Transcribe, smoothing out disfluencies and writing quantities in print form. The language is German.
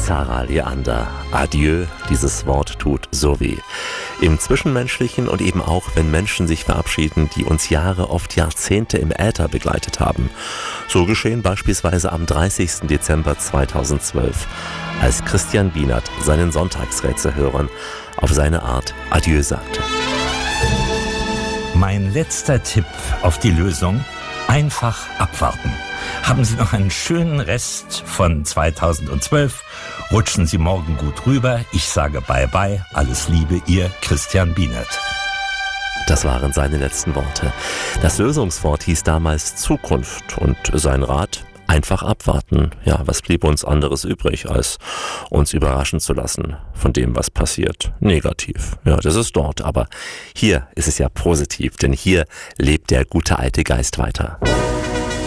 Sarah Leander. Adieu, dieses Wort tut so weh. Im Zwischenmenschlichen und eben auch, wenn Menschen sich verabschieden, die uns Jahre, oft Jahrzehnte im Äther begleitet haben. So geschehen beispielsweise am 30. Dezember 2012, als Christian Bienert seinen Sonntagsrätselhörern auf seine Art Adieu sagte. Mein letzter Tipp auf die Lösung: einfach abwarten. Haben Sie noch einen schönen Rest von 2012. Rutschen Sie morgen gut rüber. Ich sage Bye-bye. Alles Liebe, Ihr Christian Bienert. Das waren seine letzten Worte. Das Lösungswort hieß damals Zukunft und sein Rat: einfach abwarten. Ja, was blieb uns anderes übrig, als uns überraschen zu lassen von dem, was passiert? Negativ. Ja, das ist dort. Aber hier ist es ja positiv, denn hier lebt der gute alte Geist weiter.